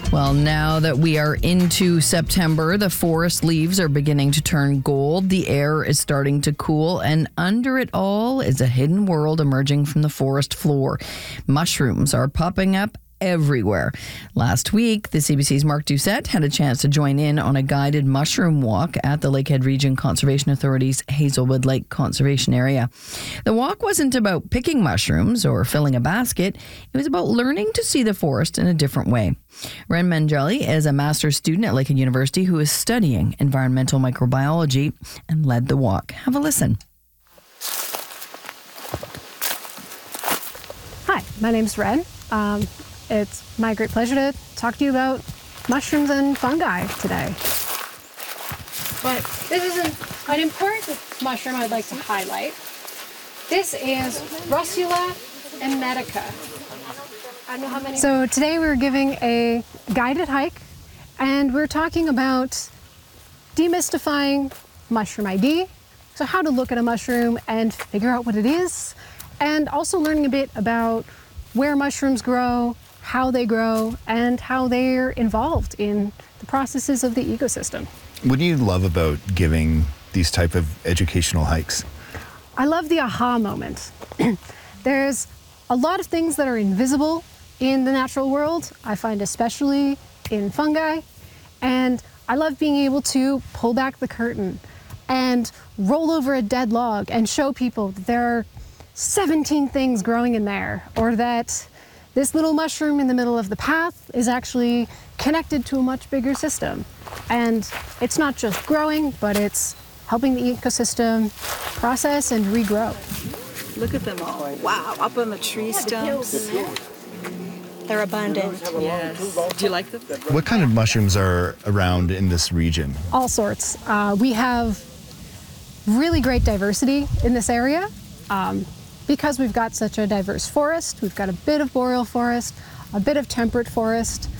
Well, now that we are into September, the forest leaves are beginning to turn gold. The air is starting to cool, and under it all is a hidden world emerging from the forest floor. Mushrooms are popping up everywhere. Last week, the CBC's Mark Doucette had a chance to join in on a guided mushroom walk at the Lakehead Region Conservation Authority's Hazelwood Lake Conservation Area. The walk wasn't about picking mushrooms or filling a basket. It was about learning to see the forest in a different way. Ren Mangeli is a master's student at Lakehead University who is studying environmental microbiology and led the walk. Have a listen. Hi, my name's Ren. It's my great pleasure to talk to you about mushrooms and fungi today. But this is an important mushroom I'd like to highlight. This is Russula emetica. I don't know how many. So today we're giving a guided hike, and we're talking about demystifying mushroom ID, so how to look at a mushroom and figure out what it is, and also learning a bit about where mushrooms grow, how they grow, and how they're involved in the processes of the ecosystem. What do you love about giving these type of educational hikes? I love the aha moment. There's a lot of things that are invisible in the natural world, I find especially in fungi, and I love being able to pull back the curtain and roll over a dead log and show people that there are 17 things growing in there, or that this little mushroom in the middle of the path is actually connected to a much bigger system. And it's not just growing, but it's helping the ecosystem process and regrow. Look at them all. Wow, up on the tree stumps. They're abundant. Yes. Do you like them? What kind of mushrooms are around in this region? All sorts. We have really great diversity in this area. Because we've got such a diverse forest, we've got a bit of boreal forest, a bit of temperate forest.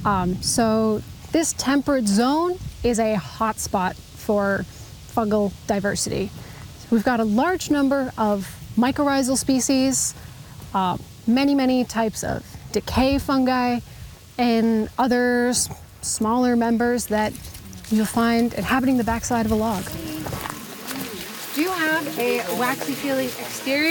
So this temperate zone is a hot spot for fungal diversity. We've got a large number of mycorrhizal species, many types of decay fungi, and other smaller members that you'll find inhabiting the backside of a log. Do you have a waxy feeling exterior